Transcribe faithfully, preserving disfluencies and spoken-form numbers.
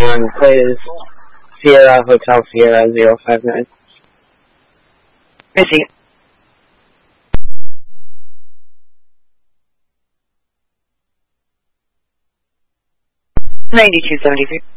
and please Sierra Hotel Sierra zero five nine. Missing. ninety-two seventy-three.